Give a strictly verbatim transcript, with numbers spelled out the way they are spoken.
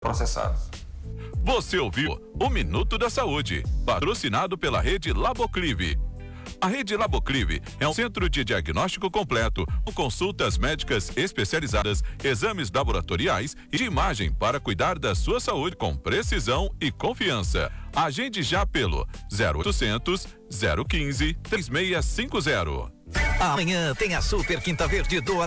processados. Você ouviu o Minuto da Saúde, patrocinado pela Rede Laboclive. A Rede Laboclive é um centro de diagnóstico completo, com consultas médicas especializadas, exames laboratoriais e de imagem para cuidar da sua saúde com precisão e confiança. Agende já pelo zero oitocentos, zero quinze, três seis cinco zero. Amanhã tem a Super Quinta Verde do